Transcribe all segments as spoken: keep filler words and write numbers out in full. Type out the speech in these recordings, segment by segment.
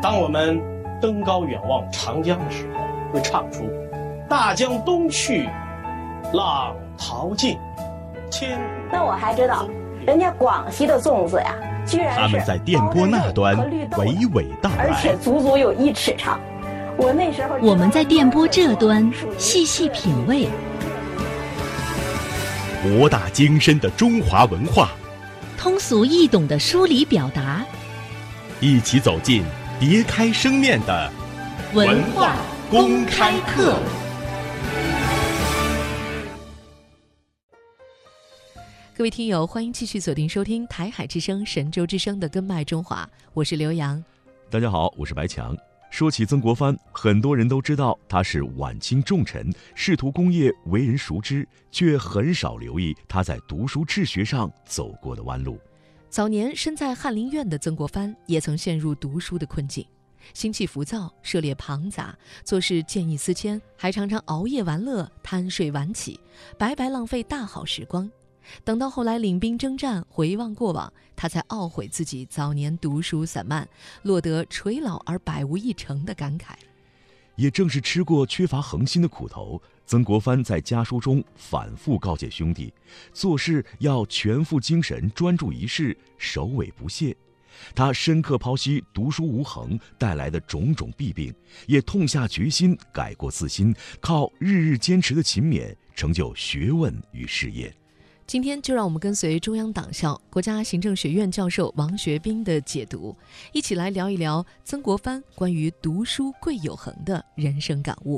当我们登高远望长江的时候，会唱出大江东去，浪淘尽，千古。 那我还知道，人家广西的粽子呀，居然是他们在电波那端娓娓道来， 而且足足有一尺长。我那时候我们在电波这端细细品味， 博大精深的中华文化， 通俗易懂的梳理表达， 一起走进别开生面的文化公开课。 各位听友，欢迎继续锁定收听台海之声神州之声的根脉中华，我是刘洋。 大家好，我是白强。说起曾国藩，很多人都知道他是晚清重臣，仕途功业为人熟知，却很少留意他在读书治学上走过的弯路。 早年身在翰林院的曾国藩也曾陷入读书的困境，心气浮躁，涉猎庞杂，做事见异思迁，还常常熬夜玩乐，贪睡晚起，白白浪费大好时光。等到后来领兵征战，回望过往，他才懊悔自己早年读书散漫，落得垂老而百无一成的感慨。 也正是吃过缺乏恒心的苦头，曾国藩在家书中反复告诫兄弟，做事要全副精神，专注一事，首尾不懈。他深刻剖析读书无恒带来的种种弊病，也痛下决心改过自新，靠日日坚持的勤勉，成就学问与事业。 今天就让我们跟随中央党校国家行政学院教授王学兵的解读，一起来聊一聊曾国藩关于读书贵有恒的人生感悟。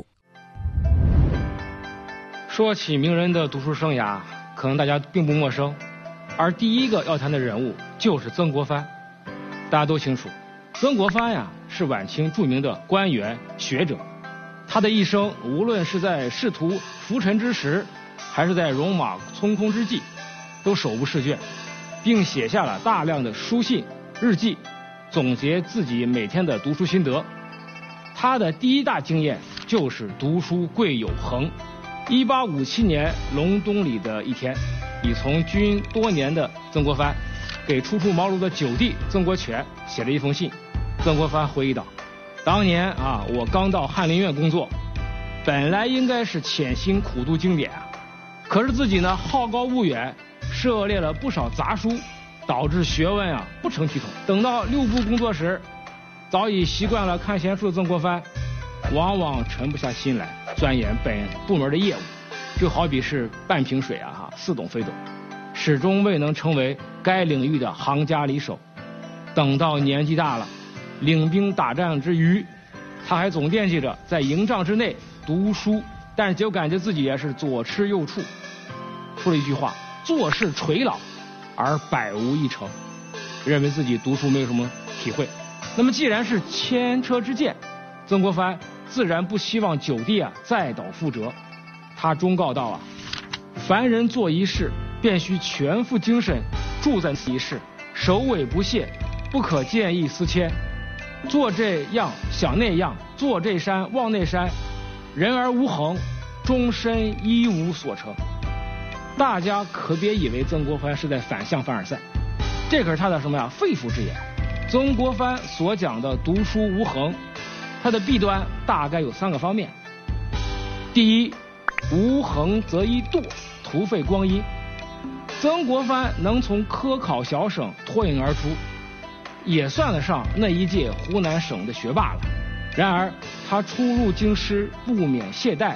说起名人的读书生涯，可能大家并不陌生，而第一个要谈的人物就是曾国藩。大家都清楚，曾国藩呀是晚清著名的官员学者，他的一生无论是在仕途浮沉之时，还是在戎马匆空之际，都手不释卷，并写下了大量的书信、日记，总结自己每天的读书心得。他的第一大经验就是读书贵有恒。一八五七年隆冬里的一天，已从军多年的曾国藩给初出茅庐的九弟曾国荃写了一封信。曾国藩回忆道：当年啊，我刚到翰林院工作，本来应该是潜心苦读经典啊，可是自己呢好高骛远，涉猎了不少杂书，导致学问啊不成体统。等到六部工作时，早已习惯了看闲书的曾国藩，往往沉不下心来钻研本部门的业务，就好比是半瓶水啊哈，似懂非懂，始终未能成为该领域的行家里手。等到年纪大了，领兵打仗之余，他还总惦记着在营帐之内读书，但是就感觉自己也是左吃右怵，说了一句话：做事垂老而百无一成，认为自己读书没有什么体会。那么既然是前车之鉴，曾国藩自然不希望九弟啊再蹈覆辙。他忠告道啊：凡人做一事，便须全副精神注在此一事，首尾不懈，不可见异思迁。做这样想那样，做这山望那山，人而无恒，终身一无所成。大家可别以为曾国藩是在反向凡尔赛，这可是他的什么呀肺腑之言。曾国藩所讲的读书无恒，它的弊端大概有三个方面。第一，无恒则一惰，徒费光阴。曾国藩能从科考小省脱颖而出，也算得上那一届湖南省的学霸了。然而他初入京师，不免懈怠，